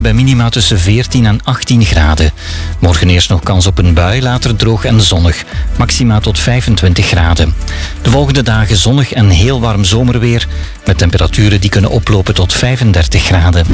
Bij minima tussen 14 en 18 graden. Morgen eerst nog kans op een bui, later droog en zonnig. Maxima tot 25 graden. De volgende dagen zonnig en heel warm zomerweer. Met temperaturen die kunnen oplopen tot 35 graden.